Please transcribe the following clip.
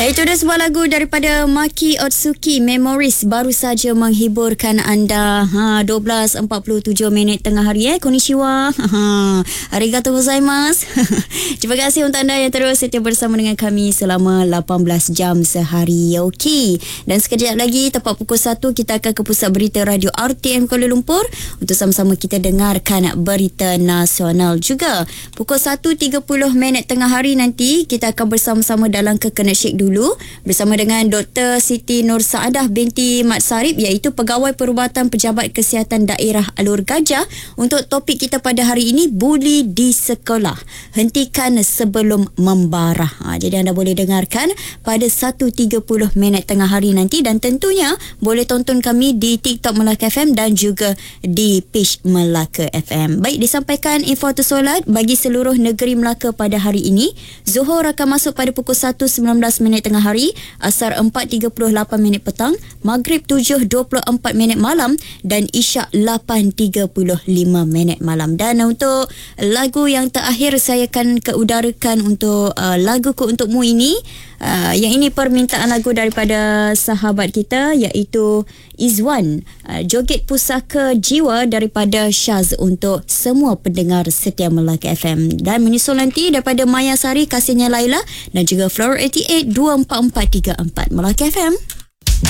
Itu dia sebuah lagu daripada Maki Otsuki, Memories, baru saja menghiburkan anda. 12.47 tengah hari. Konnichiwa. Arigatou gozaimasu. Terima kasih untuk anda yang terus setia bersama dengan kami selama 18 jam sehari. Okey. Dan sekejap lagi tepat pukul 1 kita akan ke pusat berita Radio RTM Kuala Lumpur untuk sama-sama kita dengarkan berita nasional juga. Pukul 1.30 tengah hari nanti kita akan bersama-sama dalam Kekena Syek dulu bersama dengan Dr. Siti Nur Saadah binti Mat Sarip, iaitu Pegawai Perubatan Pejabat Kesihatan Daerah Alur Gajah, untuk topik kita pada hari ini, buli di sekolah, hentikan sebelum membara. Jadi anda boleh dengarkan pada 1.30 tengah hari nanti, dan tentunya boleh tonton kami di TikTok Melaka FM dan juga di page Melaka FM. Baik, disampaikan info tersolat bagi seluruh negeri Melaka pada hari ini. Zuhur akan masuk pada pukul 1.19 tengah hari, Asar 4.38 petang, Maghrib 7.24 malam dan Isyak 8.35 malam. Dan untuk lagu yang terakhir saya akan keudarakan untuk laguku untukmu ini. Yang ini permintaan lagu daripada sahabat kita, iaitu Izwan, Joget Pusaka Jiwa daripada Syaz untuk semua pendengar setia Melaka FM. Dan menyusul nanti daripada Maya Sari, Kasihnya Laila, dan juga Floor 88 24434 Melaka FM.